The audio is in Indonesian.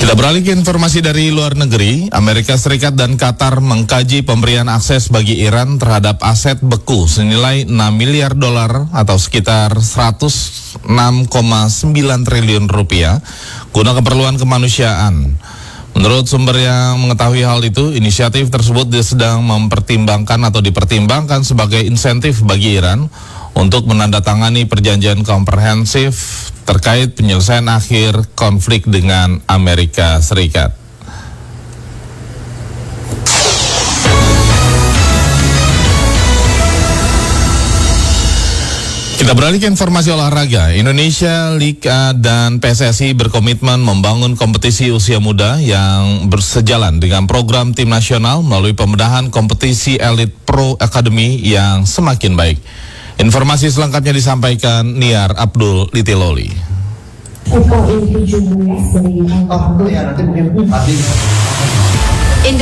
Kita beralih ke informasi dari luar negeri. Amerika Serikat dan Qatar mengkaji pemberian akses bagi Iran terhadap aset beku senilai 6 miliar dolar atau sekitar 106,9 triliun rupiah guna keperluan kemanusiaan. Menurut sumber yang mengetahui hal itu, inisiatif tersebut sedang mempertimbangkan atau dipertimbangkan sebagai insentif bagi Iran untuk menandatangani perjanjian komprehensif terkait penyelesaian akhir konflik dengan Amerika Serikat. Kita beralih ke informasi olahraga. Indonesia, Liga dan PSSI berkomitmen membangun kompetisi usia muda yang bersejalan dengan program tim nasional melalui pembenahan kompetisi Elite Pro Academy yang semakin baik. Informasi selengkapnya disampaikan Niar Abdul Litiloli. FKI 17 dari